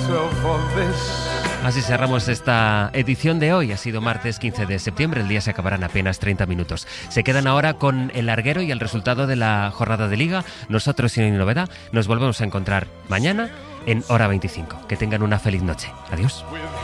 Así cerramos esta edición de hoy. Ha sido martes 15 de septiembre, el día se acabará en apenas 30 minutos. Se quedan ahora con el larguero y el resultado de la jornada de Liga. Nosotros, si no hay novedad, nos volvemos a encontrar mañana en hora 25. Que tengan una feliz noche. Adiós.